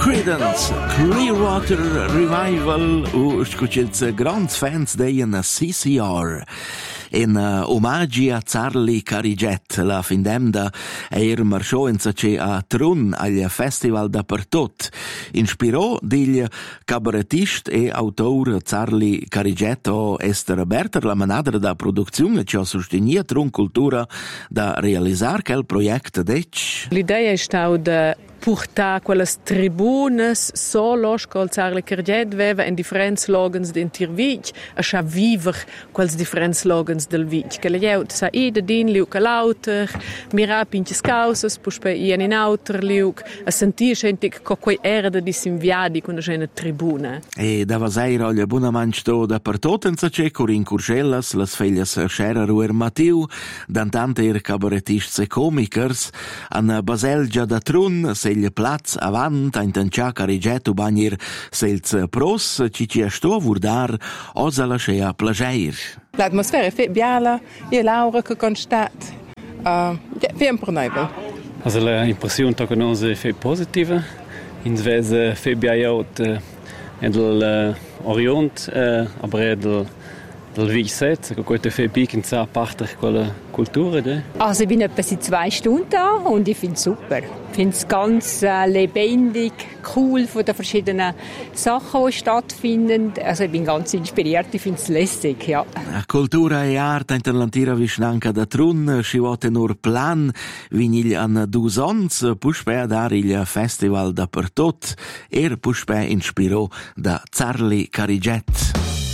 Creedence Clearwater Revival u scucils grands fans deien CCR. In omaggi a Charlie Cariget, la findemda marciò in sace a Trun al festival dappertut. Inspirò digl cabaretist e autor Charlie Cariget o Esther Berter la manadra da produzione che ha sostenuto Trun Cultura da realizzare quel progetto dec. L'idea è stata portar quelles tribunas solo col Charlie Cariget veva in differenti slogans d'entir Vitg a scha viver quels differenti slogans del Vitg. Che le jeut sa ida din liuk a lauter, mira pinches causas, puspe ien in auter liuk, a sentir schentic co quei erde di sinviadi con una tribuna. E dava seira oglia buona mansto da per tot in sace Corin Curcellas, las feglias Scherer Ruer Matiu, d'antante cabaretists e comikers, an Baselgia da Trun, seglia plaz avant, ein tancia Cariget u bagnir selz pros, ci sto vurdar, osa la scea plageir. L'atmosfera è fe biala, e l'aura che constat, fe imponibile. Also l'impressione che noi è positiva, in vez fe biaiot del Orient, aber del Vigset, che questo fe picken sa parte quella cultura. Also ich bin etwa seit 2 Stunden da und ich finde es super. Ich finde es ganz lebendig, cool von den verschiedenen Sachen, die stattfinden. Also ich bin ganz inspiriert, ich finde es lässig, ja. Cultura e art in l'antira visnanca da Trun, scivote nur plan, vinil an 2 ans, puspe dar il festival dappertut, puspe inspirò da Charlie Cariget.